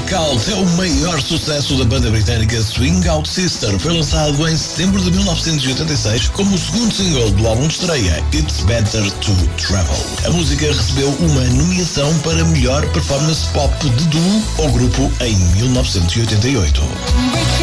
Blackout é o maior sucesso da banda britânica Swing Out Sister. Foi lançado em setembro de 1986 como o segundo single do álbum de estreia, It's Better to Travel. A música recebeu uma nomeação para melhor performance pop de duo ou grupo em 1988.